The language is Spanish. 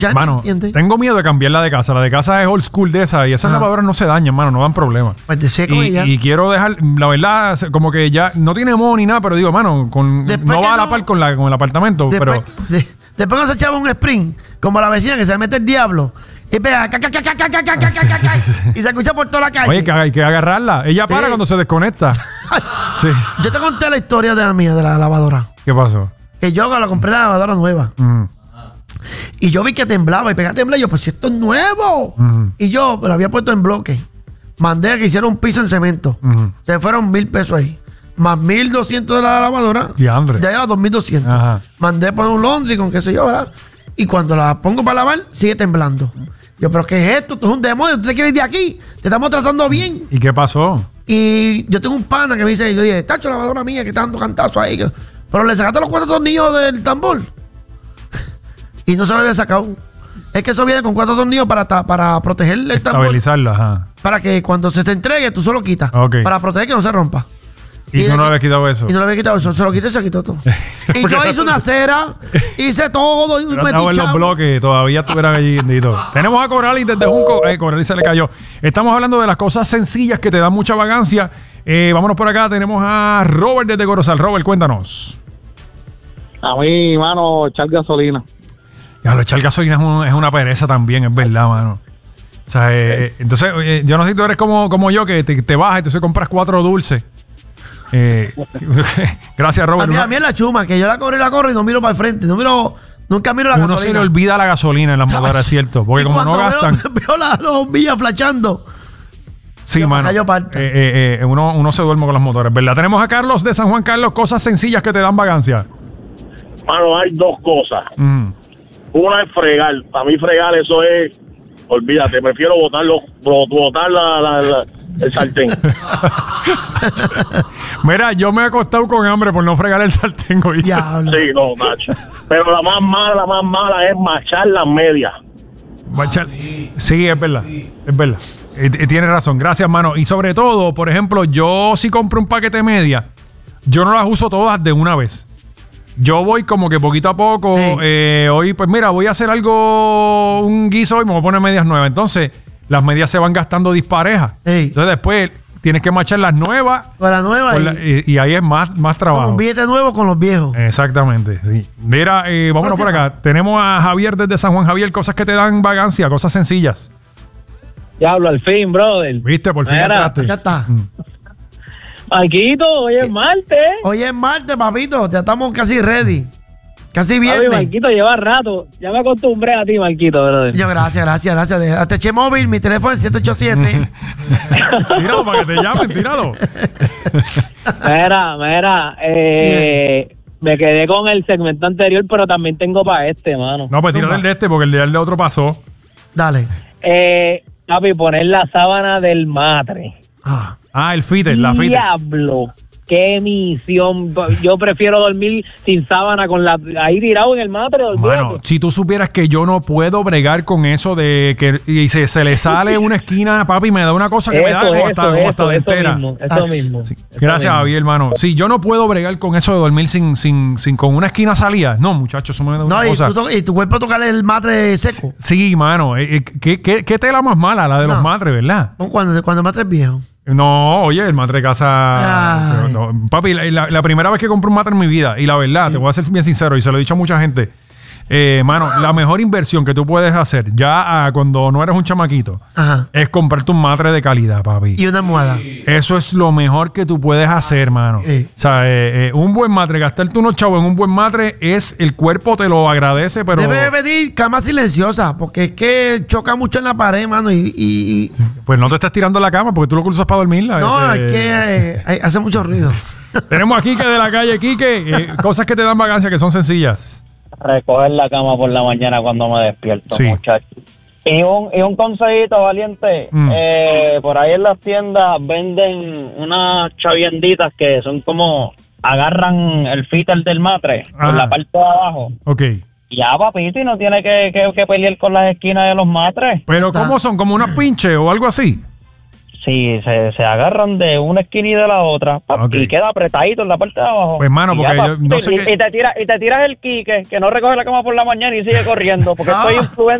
Ya Mano, tengo miedo de cambiarla de casa. La de casa es old school de esa y esas lavadoras no se dañan, mano, no dan problema. Pues te seco ella. Y quiero dejar, la verdad, como que ya no tiene moho ni nada, pero digo, mano, no va a la par con el apartamento. Después no se echaba un sprint, como la vecina que se le mete el diablo. Y pega, y se escucha por toda la calle. Oye, que hay que agarrarla. Ella para cuando se desconecta. Sí. Yo te conté la historia de la mía, de la lavadora. ¿Qué pasó? Que yo la compré la lavadora nueva. Y yo vi que temblaba y pegaba a temblar. Y yo, pues esto es nuevo. Y yo me lo había puesto en bloque. Mandé a que hiciera un piso en cemento. Se fueron $1,000 ahí. Más 1,200 de la lavadora. Diandre. Ya lleva 2,200. Ajá. Mandé a poner un laundry con qué sé yo, ¿verdad? Y cuando la pongo para lavar, sigue temblando. Yo, ¿pero qué es esto? Tú es un demonio. ¿Tú te quieres ir de aquí? Te estamos tratando bien. ¿Y qué pasó? Y yo tengo un pana que me dice, yo dije, tacho, la lavadora mía que está dando cantazo ahí. Pero le sacaste los 4 tornillos del tambor. Y no se lo había sacado. Es que eso viene con 4 tornillos para proteger el tambor. Estabilizarla, ajá. Para que cuando se te entregue, tú solo quitas. Okay. Para proteger que no se rompa. ¿Y tú no le habías quitado eso? Y no le había quitado eso. Se lo quité y se quitó todo. Y yo hice una cera, hice todo. Y me en los bloques, todavía estuvieran allí. Tenemos a Coralis desde Junco. Coralis se le cayó. Estamos hablando de las cosas sencillas que te dan mucha vagancia. Vámonos por acá. Tenemos a Robert desde Corozal. Robert, cuéntanos. A mí, mano, echar gasolina. Ya, echar gasolina es una pereza también, es verdad, mano. O sea, entonces, yo no sé si tú eres como yo, que te bajas y entonces compras 4 dulces. Gracias, Robert. A mí es la chuma, que yo la corro y no miro para el frente. Nunca miro la gasolina. Uno se le olvida la gasolina en las motoras, es cierto. Porque como no gastan. Veo las bombillas flashando. Sí, mano. Uno se duerme con las motoras, ¿verdad? Tenemos a Carlos de San Juan. Carlos, cosas sencillas que te dan vagancia. Mano, hay 2 cosas. Una es fregar. Para mí fregar eso es, olvídate, prefiero botar el sartén. Mira, yo me he acostado con hambre por no fregar el sartén. Sí, no, macho. Pero la más mala es machar las medias. Sí, es verdad. Es verdad. Tienes razón. Gracias, mano. Y sobre todo, por ejemplo, yo si compro un paquete de medias, yo no las uso todas de una vez. Yo voy como que poquito a poco. Hoy, pues mira, voy a hacer un guiso y me voy a poner medias nuevas. Entonces, las medias se van gastando disparejas. Entonces, después tienes que machar las nuevas. Con las nuevas. Y ahí es más trabajo. Con un billete nuevo con los viejos. Exactamente. Sí. Mira, vámonos por acá. Tenemos a Javier desde San Juan. Javier, cosas que te dan vagancia, cosas sencillas. Diablo, al fin, brother. Viste, por fin entraste. Ya está. Marquito, hoy es martes. Hoy es martes, papito. Ya estamos casi ready. Casi viernes. Marquito, lleva rato. Ya me acostumbré a ti, Marquito, brother. Yo, gracias. Te eché móvil, mi teléfono es 787. Tíralo para que te llamen, tíralo. Mira, me quedé con el segmento anterior, pero también tengo para mano. No, pues tírale el de porque el de otro pasó. Dale. Papi, poner la sábana del matre. El fite, la fite. Diablo, qué misión. Yo prefiero dormir sin sábana ahí tirado en el matre. Bueno, si tú supieras que yo no puedo bregar con eso de que se le sale una esquina, papi, me da una cosa que me da como hasta de entera. Eso mismo. Sí. Gracias, Javier, hermano. Sí, yo no puedo bregar con eso de dormir sin con una esquina salida. No, muchachos, eso me da una cosa. Y tu cuerpo tocarle el matre seco. Sí, mano. ¿Qué tela más mala? La de los matres, ¿verdad? Cuando el matre es viejo. No, oye, el matre de casa. No, papi, la primera vez que compré un matre en mi vida, y la verdad, te voy a ser bien sincero, y se lo he dicho a mucha gente. Mano, la mejor inversión que tú puedes hacer ya cuando no eres un chamaquito es comprarte un matre de calidad, papi. Y una almohada. Eso es lo mejor que tú puedes hacer, mano. O sea, un buen matre, gastarte unos chavos en un buen matre, el cuerpo te lo agradece, pero... Debe pedir cama silenciosa, porque es que choca mucho en la pared, mano, Pues no te estés tirando la cama, porque tú lo cruzas para dormirla. No, es que hace mucho ruido. Tenemos a Quique de la calle. Quique, cosas que te dan vagancia que son sencillas. Recoger la cama por la mañana cuando me despierto, muchachos. Y un consejito, valiente. Por ahí en las tiendas venden unas chavienditas que son como... Agarran el fitter del matre por la parte de abajo. Ok. Ya, papito, y no tiene que pelear con las esquinas de los matres. ¿Pero cómo son? ¿Como unas pinches o algo así? Sí, se agarran de una esquina y de la otra, y queda apretadito en la parte de abajo. Pues, mano, porque yo no sé y te tiras el quique, que no recoge la cama por la mañana y sigue corriendo, porque estoy influencia